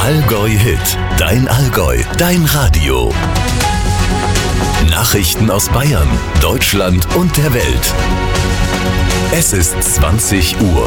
Allgäu Hit, dein Allgäu, dein Radio. Nachrichten aus Bayern, Deutschland und der Welt. Es ist 20 Uhr.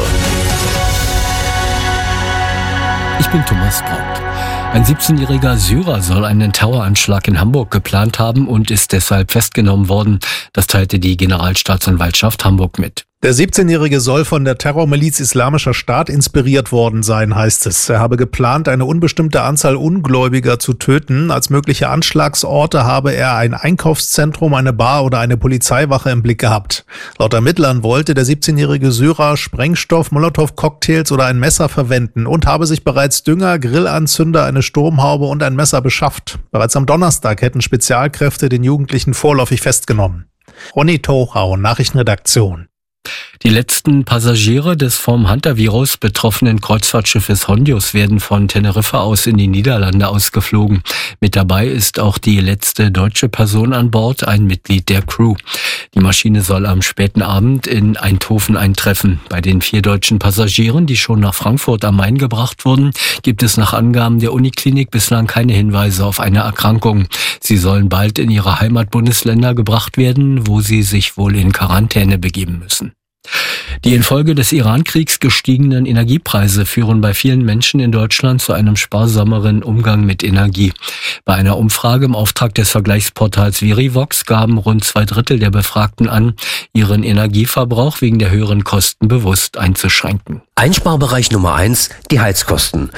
Ich bin Thomas Braut. Ein 17-jähriger Syrer soll einen Terroranschlag in Hamburg geplant haben und ist deshalb festgenommen worden. Das teilte die Generalstaatsanwaltschaft Hamburg mit. Der 17-Jährige soll von der Terrormiliz Islamischer Staat inspiriert worden sein, heißt es. Er habe geplant, eine unbestimmte Anzahl Ungläubiger zu töten. Als mögliche Anschlagsorte habe er ein Einkaufszentrum, eine Bar oder eine Polizeiwache im Blick gehabt. Laut Ermittlern wollte der 17-jährige Syrer Sprengstoff, Molotow-Cocktails oder ein Messer verwenden und habe sich bereits Dünger, Grillanzünder, eine Sturmhaube und ein Messer beschafft. Bereits am Donnerstag hätten Spezialkräfte den Jugendlichen vorläufig festgenommen. Ronny Tochau, Nachrichtenredaktion. Die letzten Passagiere des vom Hantavirus betroffenen Kreuzfahrtschiffes Hondius werden von Teneriffa aus in die Niederlande ausgeflogen. Mit dabei ist auch die letzte deutsche Person an Bord, ein Mitglied der Crew. Die Maschine soll am späten Abend in Eindhoven eintreffen. Bei den 4 deutschen Passagieren, die schon nach Frankfurt am Main gebracht wurden, gibt es nach Angaben der Uniklinik bislang keine Hinweise auf eine Erkrankung. Sie sollen bald in ihre Heimatbundesländer gebracht werden, wo sie sich wohl in Quarantäne begeben müssen. Die infolge des Iran-Kriegs gestiegenen Energiepreise führen bei vielen Menschen in Deutschland zu einem sparsameren Umgang mit Energie. Bei einer Umfrage im Auftrag des Vergleichsportals Verivox gaben rund 2/3 der Befragten an, ihren Energieverbrauch wegen der höheren Kosten bewusst einzuschränken. Einsparbereich Nummer 1, die Heizkosten.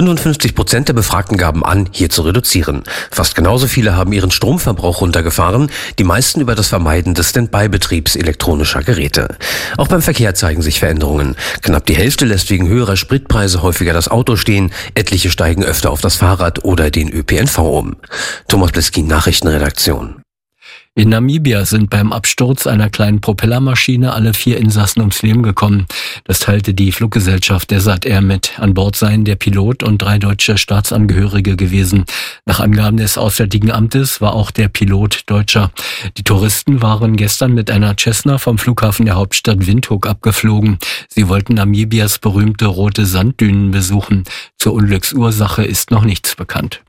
55% der Befragten gaben an, hier zu reduzieren. Fast genauso viele haben ihren Stromverbrauch runtergefahren, die meisten über das Vermeiden des Standby-Betriebs elektronischer Geräte. Auch beim Verkehr zeigen sich Veränderungen. Knapp die Hälfte lässt wegen höherer Spritpreise häufiger das Auto stehen, etliche steigen öfter auf das Fahrrad oder den ÖPNV um. Thomas Bliskin, Nachrichtenredaktion. In Namibia sind beim Absturz einer kleinen Propellermaschine alle 4 Insassen ums Leben gekommen. Das teilte die Fluggesellschaft Desert Air mit. An Bord seien der Pilot und 3 deutsche Staatsangehörige gewesen. Nach Angaben des Auswärtigen Amtes war auch der Pilot Deutscher. Die Touristen waren gestern mit einer Cessna vom Flughafen der Hauptstadt Windhoek abgeflogen. Sie wollten Namibias berühmte rote Sanddünen besuchen. Zur Unglücksursache ist noch nichts bekannt.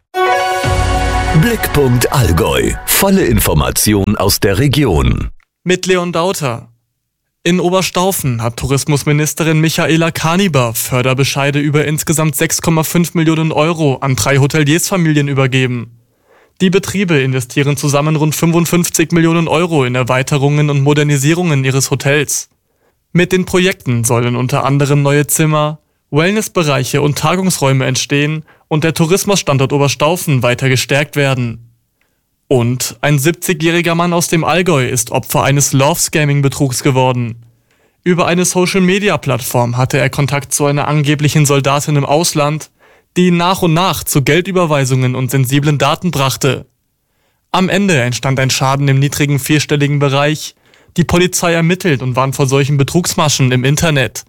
Blickpunkt Allgäu. Volle Information aus der Region. Mit Leon Dauter. In Oberstaufen hat Tourismusministerin Michaela Kaniber Förderbescheide über insgesamt 6,5 Millionen Euro an 3 Hoteliersfamilien übergeben. Die Betriebe investieren zusammen rund 55 Millionen Euro in Erweiterungen und Modernisierungen ihres Hotels. Mit den Projekten sollen unter anderem neue Zimmer, Wellnessbereiche und Tagungsräume entstehen und der Tourismusstandort Oberstaufen weiter gestärkt werden. Und ein 70-jähriger Mann aus dem Allgäu ist Opfer eines Love-Scamming-Betrugs geworden. Über eine Social-Media-Plattform hatte er Kontakt zu einer angeblichen Soldatin im Ausland, die ihn nach und nach zu Geldüberweisungen und sensiblen Daten brachte. Am Ende entstand ein Schaden im niedrigen 4-stelligen Bereich. Die Polizei ermittelt und warnt vor solchen Betrugsmaschen im Internet.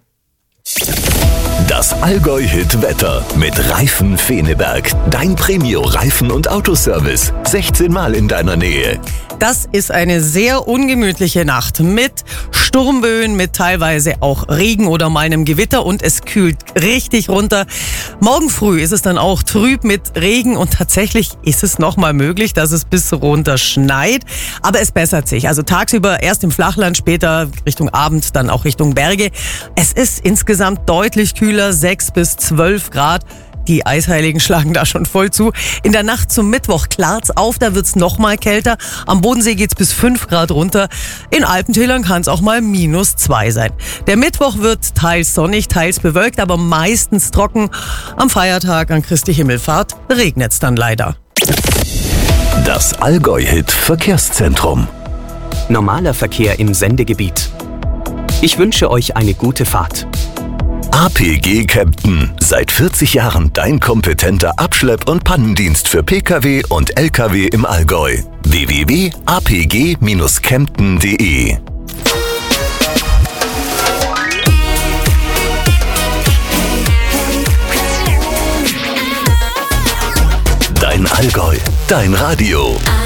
Das Allgäu-Hit-Wetter mit Reifen Feneberg. Dein Premio-Reifen- und Autoservice. 16 Mal in deiner Nähe. Das ist eine sehr ungemütliche Nacht mit Sturmböen, mit teilweise auch Regen oder mal einem Gewitter und es kühlt richtig runter. Morgen früh ist es dann auch trüb mit Regen und tatsächlich ist es nochmal möglich, dass es bis runter schneit. Aber es bessert sich. Also tagsüber erst im Flachland, später Richtung Abend, dann auch Richtung Berge. Es ist insgesamt deutlich kühler, 6 bis 12 Grad. Die Eisheiligen schlagen da schon voll zu. In der Nacht zum Mittwoch klart's auf, da wird's noch mal kälter. Am Bodensee geht's bis 5 Grad runter. In Alpentälern kann's auch mal -2 sein. Der Mittwoch wird teils sonnig, teils bewölkt, aber meistens trocken. Am Feiertag an Christi Himmelfahrt regnet's dann leider. Das Allgäu-Hit Verkehrszentrum. Normaler Verkehr im Sendegebiet. Ich wünsche euch eine gute Fahrt. APG Kempten. Seit 40 Jahren dein kompetenter Abschlepp- und Pannendienst für Pkw und Lkw im Allgäu. www.apg-kempten.de Dein Allgäu, dein Radio.